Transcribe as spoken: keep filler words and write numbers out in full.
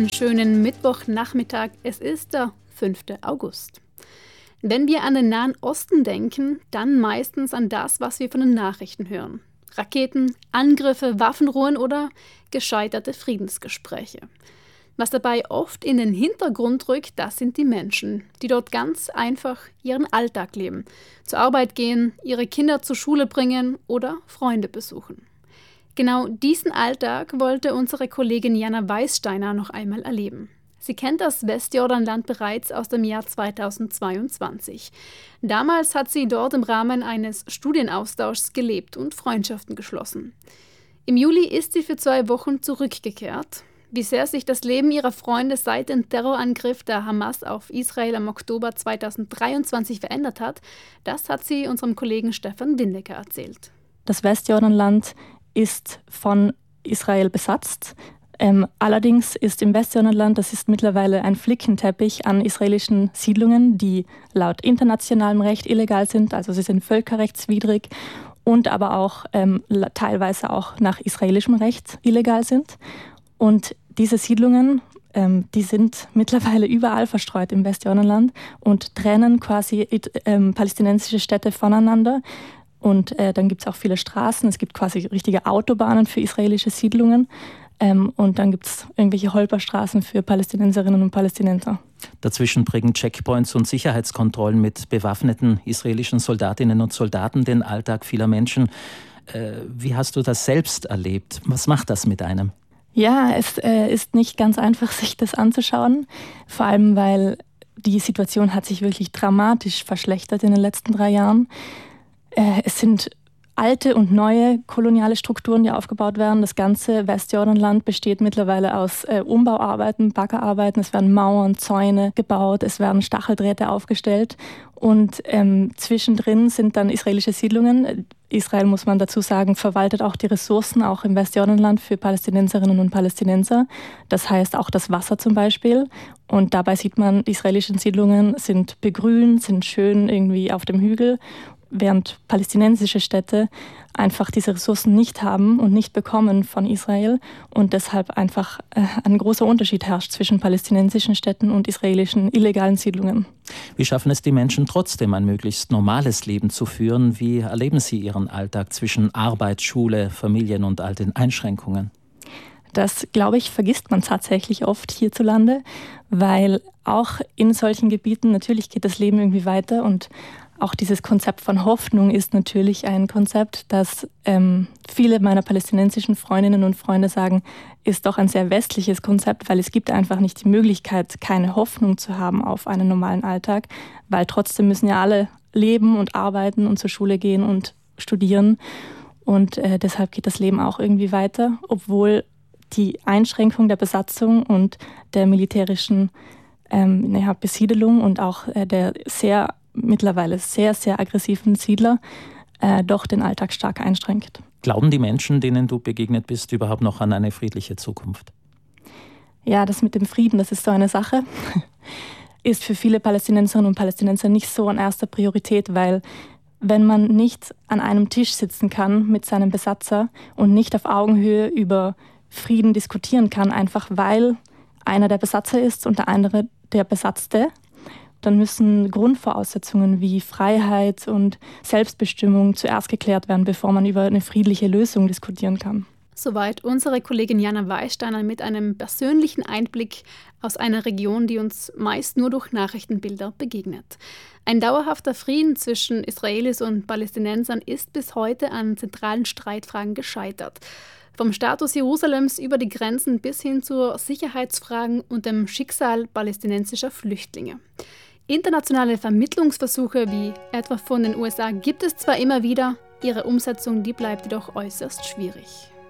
einen schönen Mittwochnachmittag. Es ist der fünfte August. Wenn wir an den Nahen Osten denken, dann meistens an das, was wir von den Nachrichten hören. Raketen, Angriffe, Waffenruhen oder gescheiterte Friedensgespräche. Was dabei oft in den Hintergrund rückt, das sind die Menschen, die dort ganz einfach ihren Alltag leben, zur Arbeit gehen, ihre Kinder zur Schule bringen oder Freunde besuchen. Genau diesen Alltag wollte unsere Kollegin Jana Weissteiner noch einmal erleben. Sie kennt das Westjordanland bereits aus dem Jahr zweitausendzweiundzwanzig. Damals hat sie dort im Rahmen eines Studienaustauschs gelebt und Freundschaften geschlossen. Im Juli ist sie für zwei Wochen zurückgekehrt. Wie sehr sich das Leben ihrer Freunde seit dem Terrorangriff der Hamas auf Israel am Oktober zweitausenddreiundzwanzig verändert hat, das hat sie unserem Kollegen Stefan Windecker erzählt. Das Westjordanland ist von Israel besetzt. Ähm, allerdings ist im Westjordanland, das ist mittlerweile ein Flickenteppich an israelischen Siedlungen, die laut internationalem Recht illegal sind, also sie sind völkerrechtswidrig und aber auch ähm, teilweise auch nach israelischem Recht illegal sind. Und diese Siedlungen, ähm, die sind mittlerweile überall verstreut im Westjordanland und trennen quasi ähm, palästinensische Städte voneinander. Und äh, dann gibt es auch viele Straßen, es gibt quasi richtige Autobahnen für israelische Siedlungen. Ähm, und dann gibt es irgendwelche Holperstraßen für Palästinenserinnen und Palästinenser. Dazwischen prägen Checkpoints und Sicherheitskontrollen mit bewaffneten israelischen Soldatinnen und Soldaten den Alltag vieler Menschen. Äh, wie hast du das selbst erlebt? Was macht das mit einem? Ja, es äh, ist nicht ganz einfach, sich das anzuschauen. Vor allem, weil die Situation hat sich wirklich dramatisch verschlechtert in den letzten drei Jahren. Äh, es sind alte und neue koloniale Strukturen, die aufgebaut werden. Das ganze Westjordanland besteht mittlerweile aus äh, Umbauarbeiten, Baggerarbeiten. Es werden Mauern, Zäune gebaut, es werden Stacheldrähte aufgestellt. Und ähm, zwischendrin sind dann israelische Siedlungen. Israel, muss man dazu sagen, verwaltet auch die Ressourcen, auch im Westjordanland für Palästinenserinnen und Palästinenser. Das heißt auch das Wasser zum Beispiel. Und dabei sieht man, die israelischen Siedlungen sind begrünt, sind schön irgendwie auf dem Hügel, während palästinensische Städte einfach diese Ressourcen nicht haben und nicht bekommen von Israel und deshalb einfach äh, ein großer Unterschied herrscht zwischen palästinensischen Städten und israelischen illegalen Siedlungen. Wie schaffen es die Menschen trotzdem, ein möglichst normales Leben zu führen? Wie erleben sie ihren Alltag zwischen Arbeit, Schule, Familien und all den Einschränkungen? Das, glaube ich, vergisst man tatsächlich oft hierzulande, weil auch in solchen Gebieten natürlich geht das Leben irgendwie weiter und auch dieses Konzept von Hoffnung ist natürlich ein Konzept, das ähm, viele meiner palästinensischen Freundinnen und Freunde sagen, ist doch ein sehr westliches Konzept, weil es gibt einfach nicht die Möglichkeit, keine Hoffnung zu haben auf einen normalen Alltag, weil trotzdem müssen ja alle leben und arbeiten und zur Schule gehen und studieren. Und äh, deshalb geht das Leben auch irgendwie weiter, obwohl die Einschränkung der Besatzung und der militärischen ähm, naja, Besiedelung und auch äh, der sehr mittlerweile sehr, sehr aggressiven Siedler äh, doch den Alltag stark einschränkt. Glauben die Menschen, denen du begegnet bist, überhaupt noch an eine friedliche Zukunft? Ja, das mit dem Frieden, das ist so eine Sache. Ist für viele Palästinenserinnen und Palästinenser nicht so an erster Priorität, weil wenn man nicht an einem Tisch sitzen kann mit seinem Besatzer und nicht auf Augenhöhe über Frieden diskutieren kann, einfach weil einer der Besatzer ist und der andere der Besatzte, dann müssen Grundvoraussetzungen wie Freiheit und Selbstbestimmung zuerst geklärt werden, bevor man über eine friedliche Lösung diskutieren kann. Soweit unsere Kollegin Jana Weissteiner mit einem persönlichen Einblick aus einer Region, die uns meist nur durch Nachrichtenbilder begegnet. Ein dauerhafter Frieden zwischen Israelis und Palästinensern ist bis heute an zentralen Streitfragen gescheitert. Vom Status Jerusalems über die Grenzen bis hin zu Sicherheitsfragen und dem Schicksal palästinensischer Flüchtlinge. Internationale Vermittlungsversuche wie etwa von den U S A gibt es zwar immer wieder, ihre Umsetzung, die bleibt jedoch äußerst schwierig.